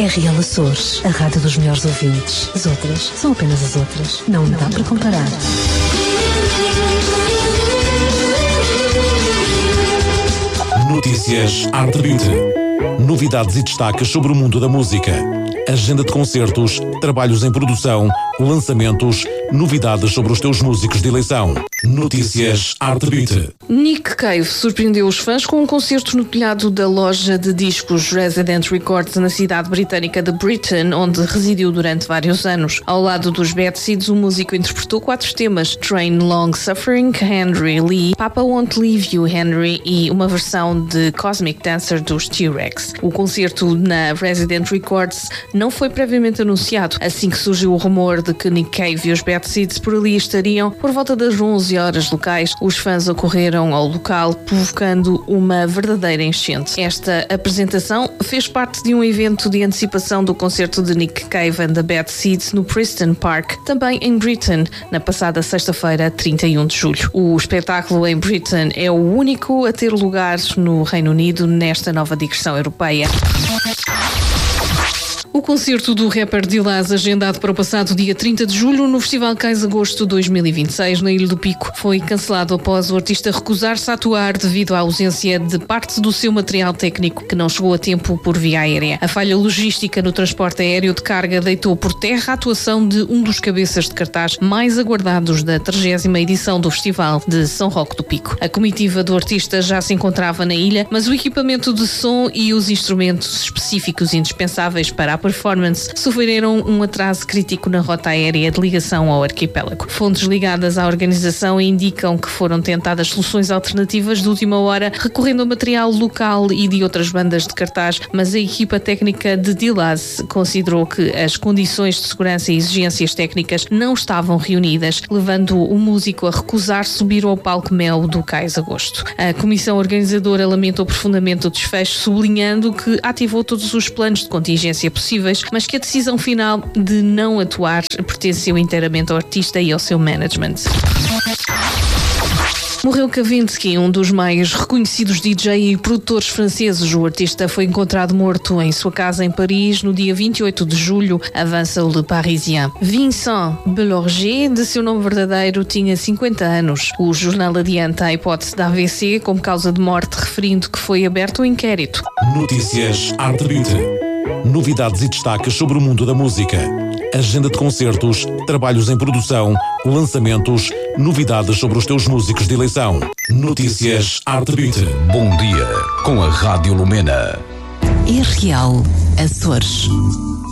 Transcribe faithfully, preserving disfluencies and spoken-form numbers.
R L Açores, a rádio dos melhores ouvintes. As outras são apenas as outras. Não dá para comparar. Notícias Arte vinte. Novidades e destaques sobre o mundo da música. Agenda de concertos, trabalhos em produção, lançamentos, novidades sobre os teus músicos de eleição. Notícias Arte vinte. Nick Cave surpreendeu os fãs com um concerto no telhado da loja de discos Resident Records na cidade britânica de Britain, onde residiu durante vários anos. Ao lado dos Bad Seeds, o músico interpretou quatro temas: Train Long Suffering, Henry Lee, Papa Won't Leave You, Henry e uma versão de Cosmic Dancer dos T-Rex. O concerto na Resident Records não foi previamente anunciado. Assim que surgiu o rumor de que Nick Cave e os Bad Seeds por ali estariam, por volta das onze horas locais, os fãs ocorreram ao local, provocando uma verdadeira enchente. Esta apresentação fez parte de um evento de antecipação do concerto de Nick Cave and the Bad Seeds no Preston Park, também em Britain, na passada sexta-feira, trinta e um de julho. O espetáculo em Britain é o único a ter lugar no Reino Unido nesta nova digressão europeia. O concerto do rapper Dillaz, agendado para o passado dia trinta de julho no Festival Cais Agosto dois mil e vinte e seis na Ilha do Pico, foi cancelado após o artista recusar-se a atuar devido à ausência de parte do seu material técnico que não chegou a tempo por via aérea. A falha logística no transporte aéreo de carga deitou por terra a atuação de um dos cabeças de cartaz mais aguardados da trigésima edição do Festival de São Roque do Pico. A comitiva do artista já se encontrava na ilha, mas o equipamento de som e os instrumentos específicos indispensáveis para a performance sofreram um atraso crítico na rota aérea de ligação ao arquipélago. Fontes ligadas à organização indicam que foram tentadas soluções alternativas de última hora, recorrendo a material local e de outras bandas de cartaz, mas a equipa técnica de Dillaz considerou que as condições de segurança e exigências técnicas não estavam reunidas, levando o músico a recusar subir ao palco Mel do Cais Agosto. A comissão organizadora lamentou profundamente o desfecho, sublinhando que ativou todos os planos de contingência possíveis, mas que a decisão final de não atuar pertenceu inteiramente ao artista e ao seu management. Morreu Kavinsky, um dos mais reconhecidos D J e produtores franceses. O artista foi encontrado morto em sua casa em Paris no dia vinte e oito de julho, avança o Le Parisien. Vincent Belorger, de seu nome verdadeiro, tinha cinquenta anos. O jornal adianta a hipótese da A V C como causa de morte, referindo que foi aberto um inquérito. Notícias Arte vinte. Novidades e destaques sobre o mundo da música. Agenda de concertos, trabalhos em produção, lançamentos, novidades sobre os teus músicos de eleição. Notícias Arte vinte. Bom dia com a Rádio Lumena. R L Açores.